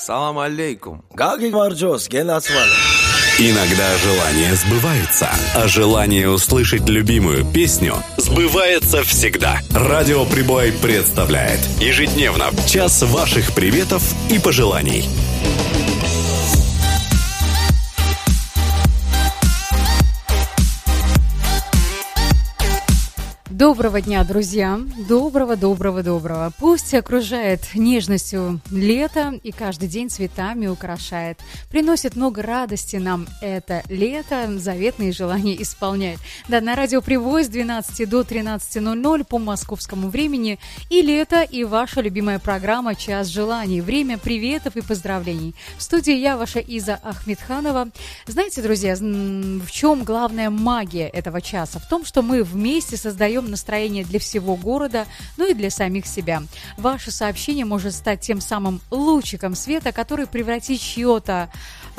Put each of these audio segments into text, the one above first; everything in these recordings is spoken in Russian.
Салам алейкум. Гагик Марджос, Генасвали. Иногда желания сбываются, а желание услышать любимую песню сбывается всегда. Радио Прибой представляет ежедневно час ваших приветов и пожеланий. Доброго дня, друзья! Доброго! Пусть окружает нежностью лето и каждый день цветами украшает. Приносит много радости нам это лето, заветные желания исполняет. Да, на радио Прибой с 12 до 13:00 по московскому времени и лето, и ваша любимая программа «Час желаний». Время приветов и поздравлений. В студии я, ваша Иза Ахмедханова. Знаете, друзья, в чем главная магия этого часа? В том, что мы вместе создаем настроение для всего города, ну и для самих себя. Ваше сообщение может стать тем самым лучиком света, который превратит чей-то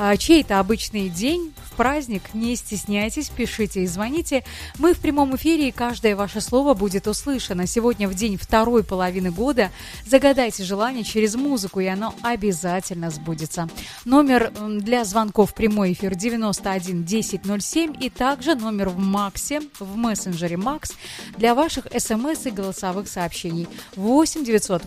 обычный день в праздник. Не стесняйтесь, пишите и звоните. Мы в прямом эфире, и каждое ваше слово будет услышано. Сегодня в день второй половины года загадайте желание через музыку, и оно обязательно сбудется. Номер для звонков в прямой эфир 91 10 07 и также номер в Максе, в мессенджере Макс, для ваших смс и голосовых сообщений 8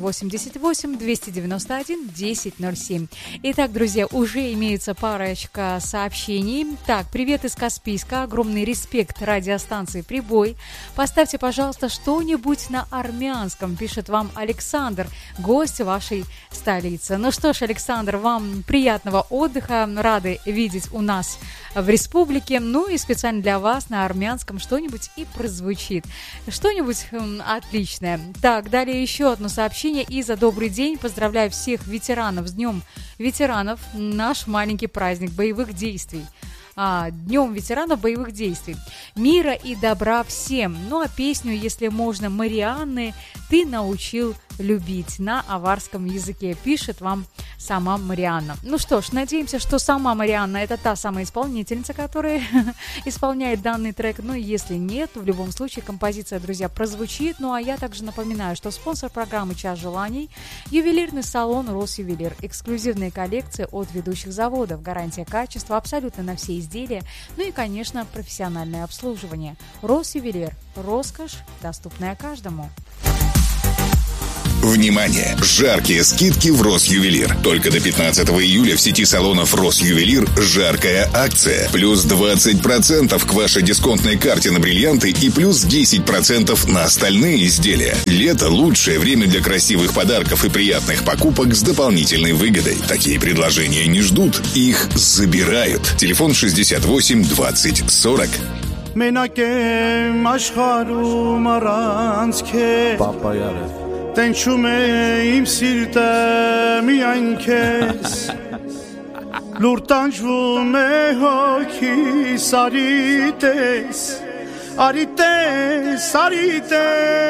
988 291 10 07. Итак, друзья, уже имеется парочка сообщений. Так, привет из Каспийска, огромный респект радиостанции Прибой. Поставьте, пожалуйста, что-нибудь на армянском, пишет вам Александр, гость вашей столицы. Ну что ж, Александр, вам приятного отдыха, рады видеть у нас в республике. Ну и специально для вас на армянском что-нибудь и прозвучит. Что-нибудь отличное. Так, далее еще одно сообщение. Иза, добрый день. Поздравляю всех ветеранов с Днем ветеранов. Наш маленький праздник боевых действий. Днем ветеранов боевых действий. Мира и добра всем. Ну а песню, если можно, Марианны «Ты научил любить» на аварском языке. Пишет вам сама Марианна. Ну что ж, надеемся, что сама Марианна — это та самая исполнительница, которая исполняет данный трек. Ну и если нет, то в любом случае композиция, друзья, прозвучит. Ну а я также напоминаю, что спонсор программы «Час желаний» — ювелирный салон «Росювелир». Эксклюзивные коллекции от ведущих заводов. Гарантия качества абсолютно на все изделия. Ну и, конечно, профессиональное обслуживание. «Росювелир». Роскошь, доступная каждому. Внимание! Жаркие скидки в Росювелир. Только до 15 июля в сети салонов Росювелир жаркая акция. Плюс 20% к вашей дисконтной карте на бриллианты и плюс 10% на остальные изделия. Лето – лучшее время для красивых подарков и приятных покупок с дополнительной выгодой. Такие предложения не ждут, их забирают. Телефон 68 20 40. Տենչում է իմ սիրտը միայն քեզ Լուր տանջվում է հոգիս արի տես